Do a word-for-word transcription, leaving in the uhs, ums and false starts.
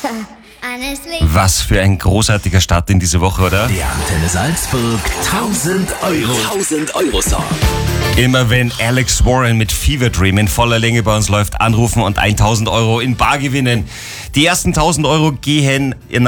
Was für ein großartiger Start in diese Woche, oder? Der Antenne Salzburg tausend Euro. tausend Euro Song. Immer wenn Alex Warren mit Fever Dream in voller Länge bei uns läuft, anrufen und tausend Euro in bar gewinnen. Die ersten tausend Euro gehen